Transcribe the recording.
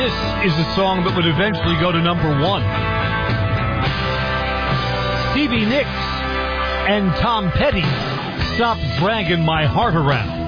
This is a song that would eventually go to number one. Stevie Nicks and Tom Petty, Stop Dragging My Heart Around.